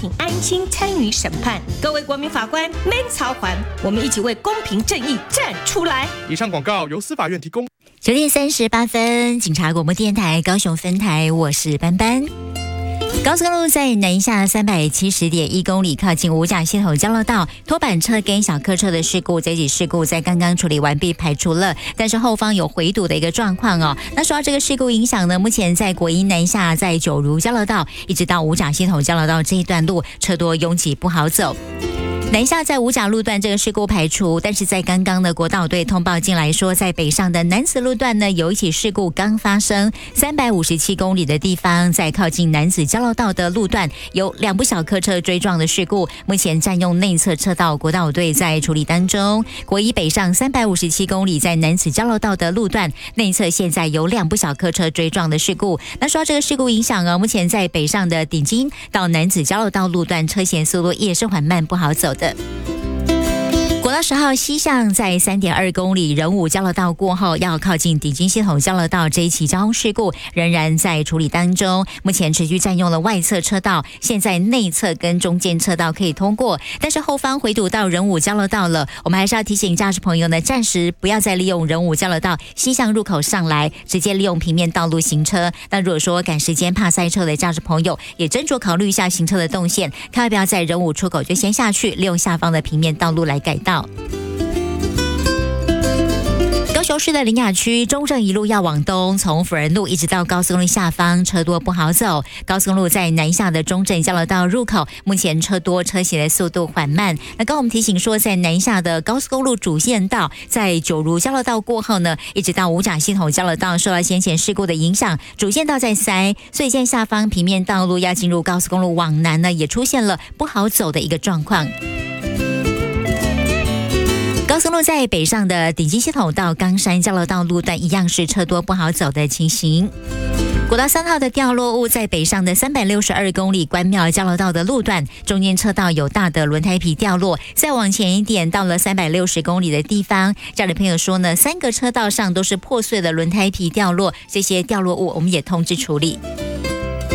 庭安心参与审判。各位国民法官免操烦，我们一起为公平正义站出来。 以上广告由司法院提供。 9:38，警察广播电台高雄分台，我是班班。高速公路在南下370.1公里，靠近五甲系统交流道，拖板车跟小客车的事故，这起事故在刚刚处理完毕排除了，但是后方有回堵的一个状况哦。那受到这个事故影响呢，目前在国一南下，在九如交流道一直到五甲系统交流道这一段路车多拥挤不好走。南下在五甲路段这个事故排除，但是在刚刚的国道队通报进来说，在北上的南子路段呢，有一起事故刚发生，357公里的地方，在靠近南子交流道的路段有2部小客车追撞的事故，目前占用内侧车道，国道队在处理当中。国一北上357公里，在南子交流道的路段内侧现在有2部小客车追撞的事故。那受到这个事故影响目前在北上的顶金到南子交流道路段车前速度也是缓慢不好走的。国道10号西向在3.2公里仁武交流道过后，要靠近顶金系统交流道这一起交通事故仍然在处理当中，目前持续占用了外侧车道，现在内侧跟中间车道可以通过，但是后方回堵到仁武交流道了。我们还是要提醒驾驶朋友呢，暂时不要再利用仁武交流道西向入口上来，直接利用平面道路行车。那如果说赶时间怕塞车的驾驶朋友，也斟酌考虑一下行车的动线，看要不要在仁武出口就先下去，利用下方的平面道路来改道。高雄市的苓雅区中正一路要往东，从辅仁路一直到高速公路下方车多不好走。高速公路在南下的中正交流道入口，目前车多，车行的速度缓慢。那刚我们提醒说，在南下的高速公路主线道，在九如交流道过后呢，一直到五甲系统交流道，受到先前事故的影响，主线道在塞，所以现在下方平面道路要进入高速公路往南呢，也出现了不好走的一个状况。高速路在北上的顶金系统到冈山交流道路段一样是车多不好走的情形。国道3号的掉落物在北上的362公里关庙交流道的路段，中间车道有大的轮胎皮掉落，再往前一点到了360公里的地方，家里朋友说呢，3个车道上都是破碎的轮胎皮掉落，这些掉落物我们也通知处理。